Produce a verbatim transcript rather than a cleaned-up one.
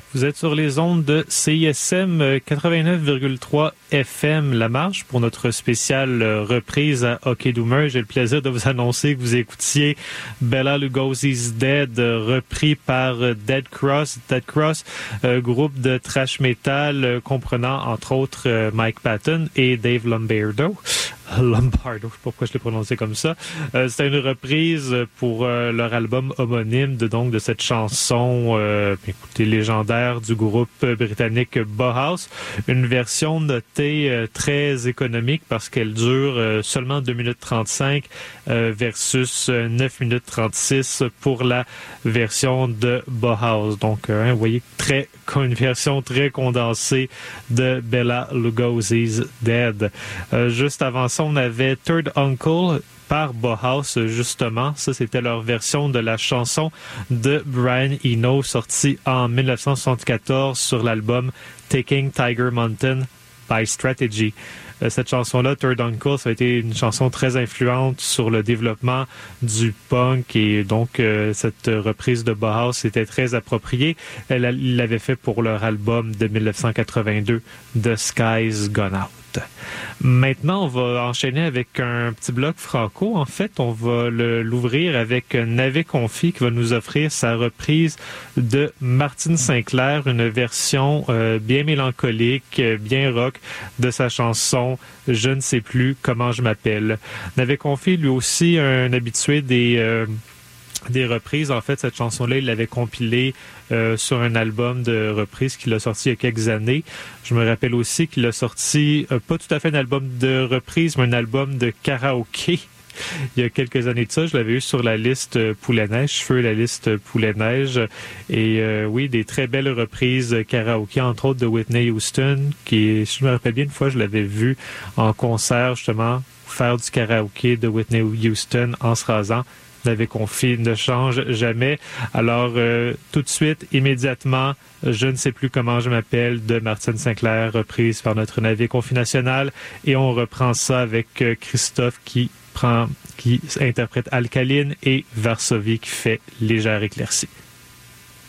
Vous êtes sur les ondes de C I S M quatre-vingt-neuf virgule trois F M La Marche pour notre spéciale reprise à Hockey Doomer. J'ai le plaisir de vous annoncer que vous écoutiez Bela Lugosi's Dead, repris par Dead Cross. Dead Cross, euh, groupe de thrash metal euh, comprenant entre autres euh, Mike Patton et Dave Lombardo. Lombardo, je sais pas pourquoi je l'ai prononcé comme ça. Euh, c'était une reprise pour euh, leur album homonyme de donc de cette chanson, euh, écoutez, légendaire du groupe britannique Bauhaus. Une version notée euh, très économique parce qu'elle dure euh, seulement deux minutes trente-cinq euh, versus euh, neuf minutes trente-six pour la version de Bauhaus. Donc, euh, hein, vous voyez, très une version très condensée de Bela Lugosi's Dead. Euh, juste avant ça, on avait Third Uncle par Bauhaus, justement. Ça, c'était leur version de la chanson de Brian Eno, sortie en dix-neuf cent soixante-quatorze sur l'album Taking Tiger Mountain by Strategy. Euh, cette chanson-là, Third Uncle, ça a été une chanson très influente sur le développement du punk et donc euh, cette reprise de Bauhaus était très appropriée. Elle, il l'avait fait pour leur album de dix-neuf cent quatre-vingt-deux, The Sky's Gone Out. Maintenant, on va enchaîner avec un petit bloc franco. En fait, on va le, l'ouvrir avec Navet Confi qui va nous offrir sa reprise de Martine Sinclair, une version euh, bien mélancolique, bien rock de sa chanson « Je ne sais plus comment je m'appelle ». Navet Confi, lui aussi, un habitué des... Euh, des reprises. En fait, cette chanson-là, il l'avait compilée euh, sur un album de reprises qu'il a sorti il y a quelques années. Je me rappelle aussi qu'il a sorti, euh, pas tout à fait un album de reprises, mais un album de karaoké il y a quelques années de ça. Je l'avais eu sur la liste Poulet-Neige, Feu, la liste Poulet-Neige. Et euh, oui, des très belles reprises karaoké, entre autres de Whitney Houston, qui, si je me rappelle bien, une fois, je l'avais vu en concert, justement, faire du karaoké de Whitney Houston en se rasant. Navet Confi ne change jamais. Alors, euh, tout de suite, immédiatement, Je ne sais plus comment je m'appelle de Martine Sinclair, reprise par notre Navet Confi national. Et on reprend ça avec euh, Christophe qui prend, qui interprète Alcaline et Varsovie qui fait Légère éclaircie.